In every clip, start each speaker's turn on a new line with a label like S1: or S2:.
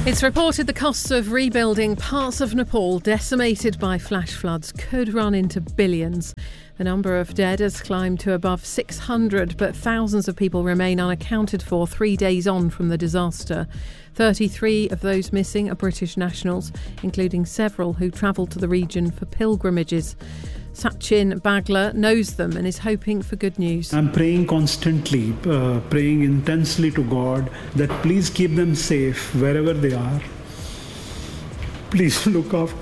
S1: It's reported the costs of rebuilding parts of Nepal decimated by flash floods could run into billions. The number of dead has climbed to above 600, but thousands of people remain unaccounted for 3 days on from the disaster. 33 of those missing are British nationals, including several who travelled to the region for pilgrimages. Sachin Bagla knows them and is hoping for good news.
S2: I'm praying constantly, praying intensely to God that please keep them safe wherever they are. Please look after.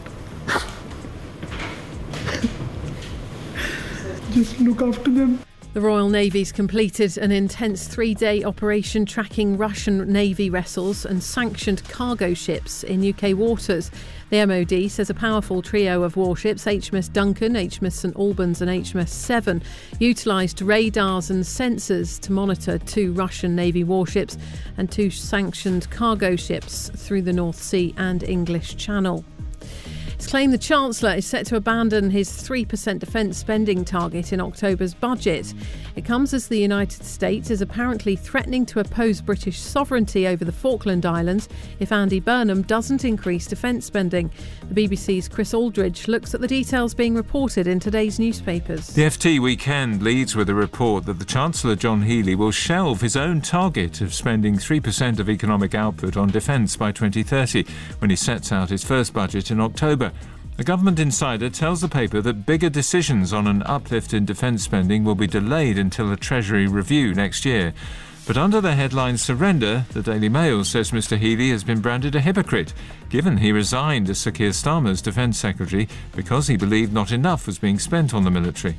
S2: Just look after them.
S1: The Royal Navy's completed an intense 3-day operation tracking Russian Navy vessels and sanctioned cargo ships in UK waters. The MOD says a powerful trio of warships, HMS Duncan, HMS St Albans and HMS Seven, utilised radars and sensors to monitor 2 Russian Navy warships and 2 sanctioned cargo ships through the North Sea and English Channel. It's claimed the Chancellor is set to abandon his 3% defence spending target in October's budget. It comes as the United States is apparently threatening to oppose British sovereignty over the Falkland Islands if Andy Burnham doesn't increase defence spending. The BBC's Chris Aldridge looks at the details being reported in today's newspapers.
S3: The FT Weekend leads with a report that the Chancellor John Healey will shelve his own target of spending 3% of economic output on defence by 2030 when he sets out his first budget in October. A government insider tells the paper that bigger decisions on an uplift in defence spending will be delayed until a Treasury review next year. But under the headline Surrender, the Daily Mail says Mr Healey has been branded a hypocrite, given he resigned as Sir Keir Starmer's Defence Secretary because he believed not enough was being spent on the military.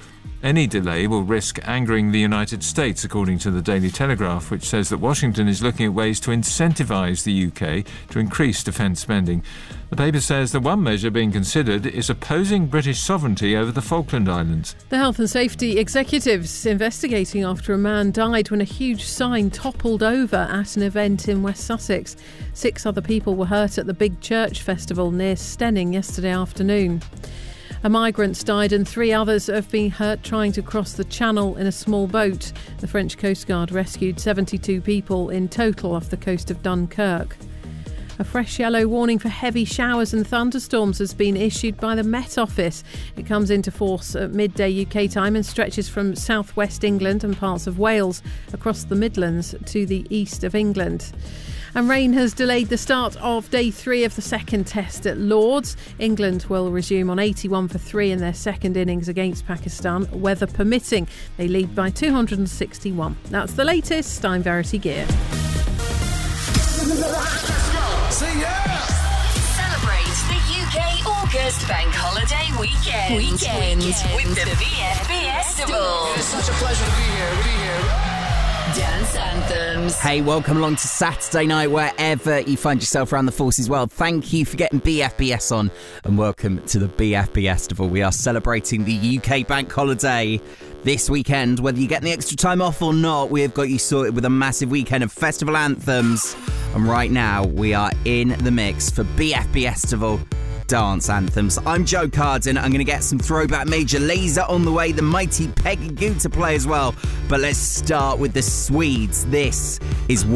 S3: Any delay will risk angering the United States, according to the Daily Telegraph, which says that Washington is looking at ways to incentivise the UK to increase defence spending. The paper says that one measure being considered is opposing British sovereignty over the Falkland Islands.
S1: The Health and Safety Executive's investigating after a man died when a huge sign toppled over at an event in West Sussex. 6 other people were hurt at the Big Church Festival near Stenning yesterday afternoon. A migrant died and 3 others have been hurt trying to cross the channel in a small boat. The French Coast Guard rescued 72 people in total off the coast of Dunkirk. A fresh yellow warning for heavy showers and thunderstorms has been issued by the Met Office. It comes into force at midday UK time and stretches from southwest England and parts of Wales across the Midlands to the east of England. And rain has delayed the start of day 3 of the second test at Lord's. England will resume on 81 for 3 in their second innings against Pakistan, weather permitting. They lead by 261. That's the latest. I'm Verity Gear.
S4: Celebrate the UK August Bank Holiday weekend with the BFB Festival.
S5: It's such a pleasure to be here.
S4: Dance anthems.
S5: Hey, welcome along to Saturday night, wherever you find yourself around the Forces world. Thank you for getting BFBS on, and welcome to the BFB Festival. We are celebrating the UK Bank Holiday this weekend. Whether you're getting the extra time off or not, we have got you sorted with a massive weekend of festival anthems. And right now, we are in the mix for BFB Festival dance anthems. I'm Joe Carden. I'm going to get some throwback Major Lazer on the way, the mighty Peggy Goo to play as well. But let's start with the Swedes. This is